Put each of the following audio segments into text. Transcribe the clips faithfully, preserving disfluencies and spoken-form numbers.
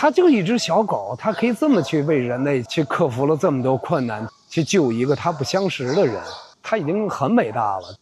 它就一只小狗，它可以这么去为人类去克服了这么多困难，去救一个他不相识的人，它已经很伟大了。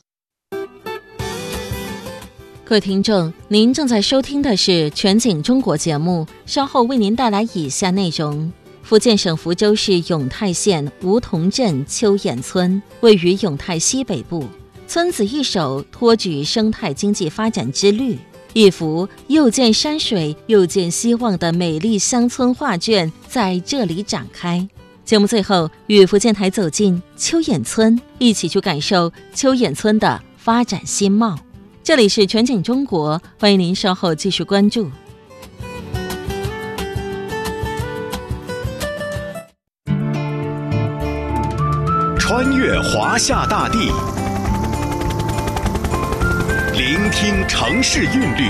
各位听众，您正在收听的是全景中国节目，稍后为您带来以下内容。福建省福州市永泰县梧桐镇秋眼村位于永泰西北部，村子一手托举生态经济发展之绿，一幅又见山水又见希望的美丽乡村画卷在这里展开。节目最后与福建台走进秋眼村，一起去感受秋眼村的发展新貌。这里是全景中国，欢迎您稍后继续关注。 穿越华夏大地，聆听城市韵律，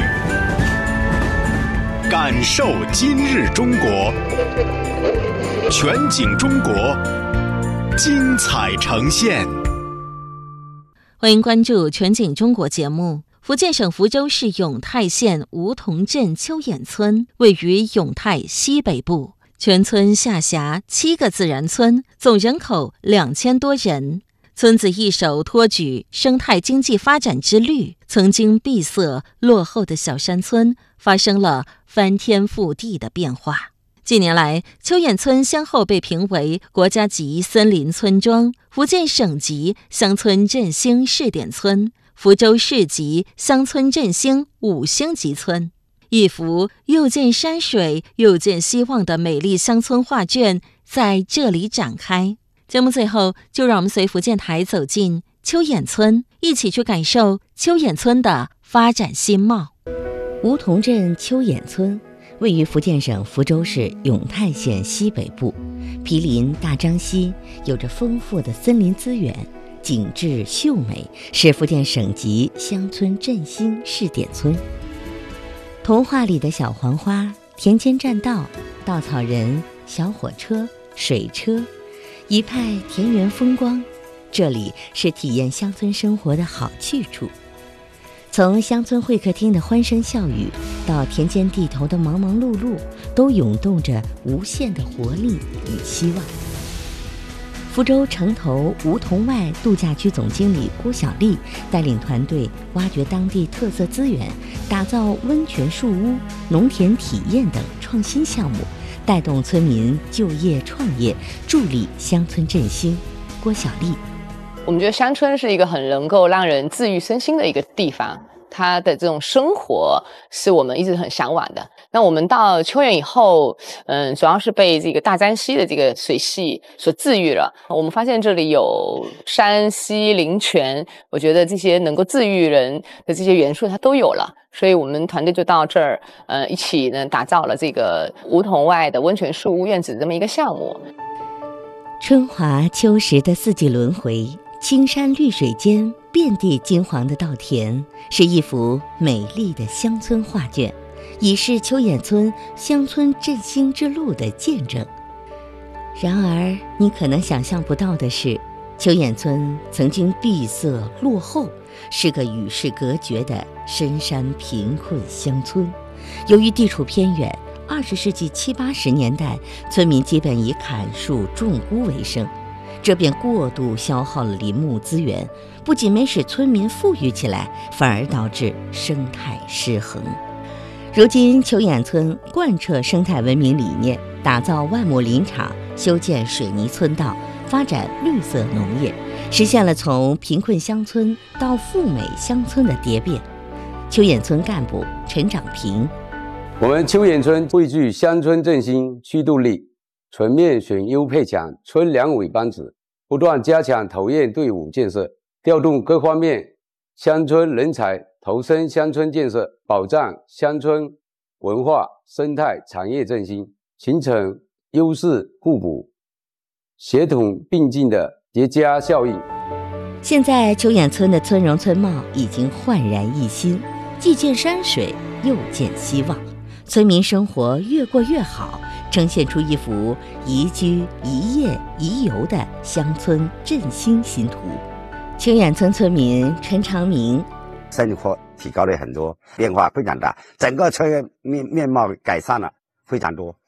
感受今日中国。全景中国，精彩呈现。 欢迎关注全景中国节目。福建省福州市永泰县梧桐镇秋眼村位于永泰西北部，全村下辖七个自然村，总人口两千多人。村子一手托举生态经济发展之绿，曾经闭塞落后的小山村发生了翻天覆地的变化。近年来，秋眼村先后被评为国家级森林村庄、福建省级乡村振兴试点村、福州市级乡村振兴五星级村。一幅又见山水又见希望的美丽乡村画卷在这里展开。节目最后，就让我们随福建台走进秋眼村，一起去感受秋眼村的发展新貌。 梧桐镇秋眼村位于福建省福州市永泰县西北部，毗邻大漳溪，有着丰富的森林资源，景致秀美，是福建省级乡村振兴试点村。童话里的小黄花、田间栈道、稻草人、小火车、水车，一派田园风光，这里是体验乡村生活的好去处。从乡村会客厅的欢声笑语，到田间地头的忙忙碌碌，都涌动着无限的活力与希望。福州城头梧桐外度假区总经理郭小丽带领团队挖掘当地特色资源，打造温泉树屋、农田体验等创新项目，带动村民就业创业，助力乡村振兴。郭小丽， 我们觉得乡村是一个很能够让人治愈身心的一个地方，它的这种生活是我们一直很向往的。那我们到秋眼以后，嗯，主要是被这个大漳溪的这个水系所治愈了。我们发现这里有山溪林泉，我觉得这些能够治愈人的这些元素它都有了，所以我们团队就到这儿，呃，一起呢打造了这个梧桐外的温泉树屋院子这么一个项目。 春华秋实的四季轮回，青山绿水间遍地金黄的稻田，是一幅美丽的乡村画卷，已是秋眼村乡村振兴之路的见证。然而你可能想象不到的是，秋眼村曾经闭塞落后，是个与世隔绝的深山贫困乡村。由于地处偏远，二十世纪七八十年代，村民基本以砍树种菇为生，这便过度消耗了林木资源，不仅没使村民富裕起来，反而导致生态失衡。如今秋眼村贯彻生态文明理念，打造万亩林场，修建水泥村道，发展绿色农业，实现了从贫困乡村到富美乡村的蝶变。秋眼村干部陈长平， 我们秋眼村汇聚乡村振兴驱动力，全面选优配强村两委班子，不断加强投研队伍建设，调动各方面乡村人才投身乡村建设，保障乡村文化生态产业振兴，形成优势互补、协同并进的叠加效应。 现在秋眼村的村容村貌已经焕然一新，既见山水又见希望，村民生活越过越好，呈现出一幅宜居宜业宜游的乡村振兴新图。秋眼村村民陈长明， 生活提高了很多，变化非常大，整个村面面貌改善了非常多。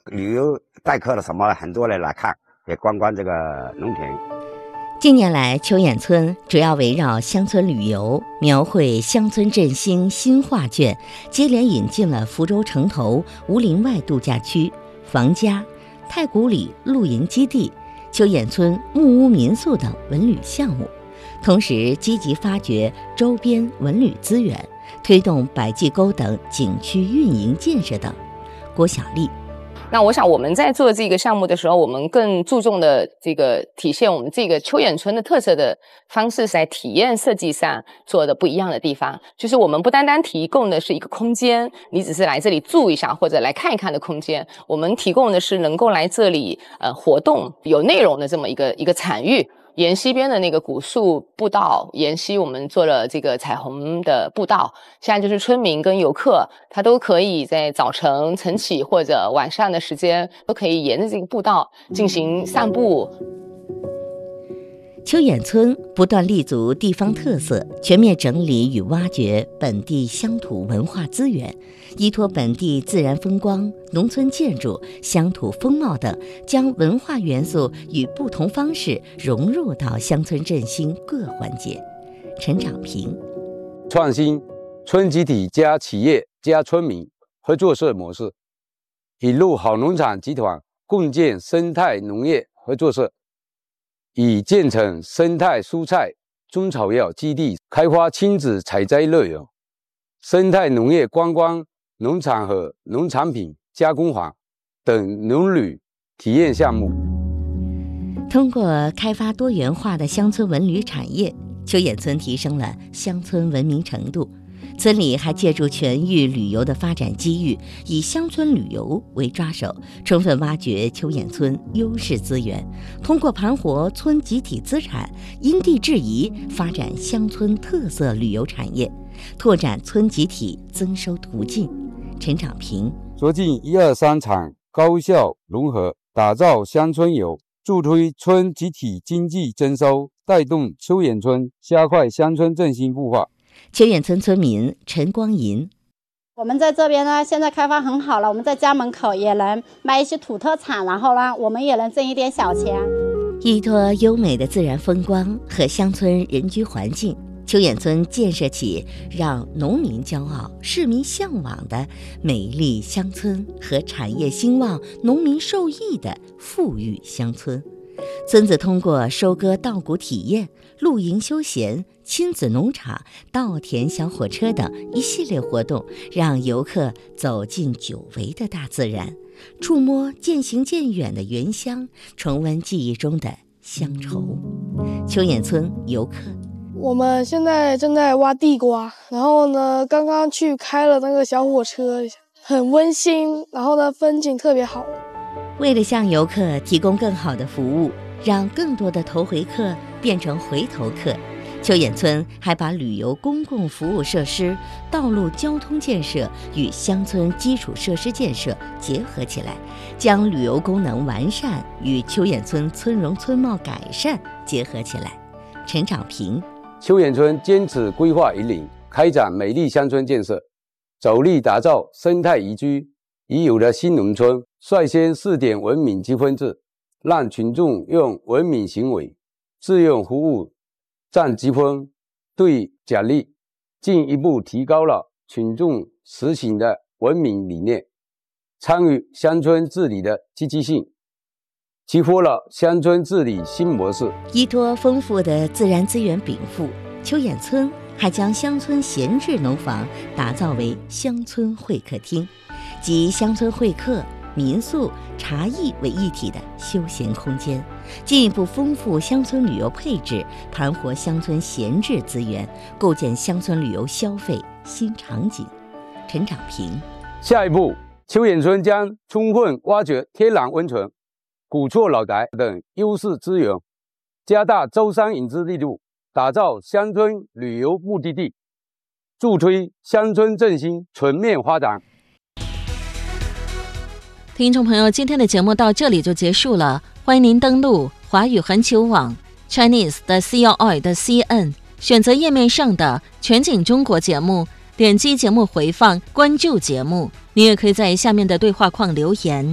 旅游代客的什么，很多人来看，也观观这个农田。 近年来，秋眼村主要围绕乡村旅游，描绘乡村振兴新画卷，接连引进了福州城头吴林外度假区、房家、太古里露营基地、秋眼村木屋民宿等文旅项目，同时积极发掘周边文旅资源，推动百济沟等景区运营建设等。郭小丽。 那我想我们在做这个项目的时候，我们更注重的这个体现我们这个秋眼村的特色的方式，是在体验设计上做的不一样的地方。就是我们不单单提供的是一个空间，你只是来这里住一下或者来看一看的空间，我们提供的是能够来这里呃活动有内容的这么一个一个场域。沿溪边的那个古树步道，沿溪我们做了这个彩虹的步道，现在就是村民跟游客他都可以在早晨晨起或者晚上的时间都可以沿着这个步道进行散步。 秋眼村不断立足地方特色，全面整理与挖掘本地乡土文化资源，依托本地自然风光、农村建筑、乡土风貌等，将文化元素与不同方式融入到乡村振兴各环节。陈长平， 创新村集体加企业加村民合作社模式，引入好农场集团共建生态农业合作社，已建成生态蔬菜、中草药基地，开发亲子采摘乐园、生态农业观光农场和农产品加工坊等农旅体验项目。 通过开发多元化的乡村文旅产业，秋眼村提升了乡村文明程度。村里还借助全域旅游的发展机遇，以乡村旅游为抓手，充分挖掘秋眼村优势资源，通过盘活村集体资产，因地制宜发展乡村特色旅游产业，拓展村集体增收途径。陈长平， 着进一二三场高效融合，打造乡村游，助推村集体经济增收，带动秋眼村加快乡村振兴步伐。 秋眼村村民陈光银， 我们在这边呢，现在开发很好了，我们在家门口也能卖一些土特产，然后呢，我们也能挣一点小钱。 依托优美的自然风光和乡村人居环境，秋眼村建设起让农民骄傲、市民向往的美丽乡村和产业兴旺、农民受益的富裕乡村。村子通过收割稻谷体验、露营休闲、亲子农场、稻田小火车等一系列活动，让游客走进久违的大自然，触摸渐行渐远的原乡，重温记忆中的乡愁。秋眼村游客， 我们现在正在挖地瓜，然后呢，刚刚去开了那个小火车，很温馨，然后呢，风景特别好。 为了向游客提供更好的服务，让更多的头回客变成回头客，秋眼村还把旅游公共服务设施、道路交通建设与乡村基础设施建设结合起来，将旅游功能完善与秋眼村村容村貌改善结合起来。陈长平， 秋眼村坚持规划引领，开展美丽乡村建设，着力打造生态宜居已有的新农村，率先试点文明积分制，让群众用文明行为、自用服务占积分对奖励，进一步提高了群众实行的文明理念，参与乡村治理的积极性，激活了乡村治理新模式。 依托丰富的自然资源禀赋，秋眼村还将乡村闲置农房打造为乡村会客厅，集乡村会客、民宿、茶艺为一体的休闲空间，进一步丰富乡村旅游配置，盘活乡村闲置资源，构建乡村旅游消费新场景。陈长平， 下一步，秋眼村将充分挖掘天然温泉、古厝老宅等优势资源，加大招商引资力度，打造乡村旅游目的地，助推乡村振兴全面发展。 听众朋友，今天的节目到这里就结束了，欢迎您登录华语环球网 Chinese 的 C L I 的 C N， 选择页面上的全景中国节目，点击节目回放，关注节目。你也可以在下面的对话框留言。